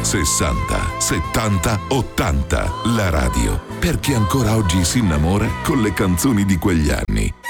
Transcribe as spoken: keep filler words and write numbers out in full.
sessanta, settanta, ottanta. La radio, per chi ancora oggi si innamora con le canzoni di quegli anni.